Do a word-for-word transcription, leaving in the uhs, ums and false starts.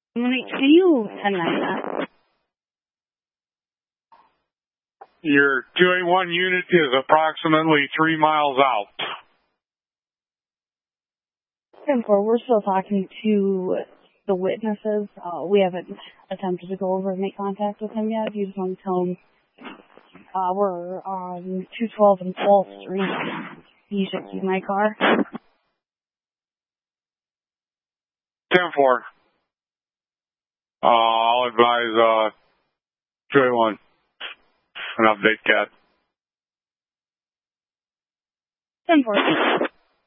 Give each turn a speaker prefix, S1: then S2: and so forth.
S1: Monique, can you send that?
S2: Your two eight one unit is approximately three miles out.
S1: ten four, we're still talking to the witnesses. Uh, we haven't attempted to go over and make contact with him yet. If you just want to tell him uh, we're on two twelve and twelfth Street. He should see my car.
S2: ten four. Uh, I'll advise uh, two eight one an update, Cat.
S1: ten four.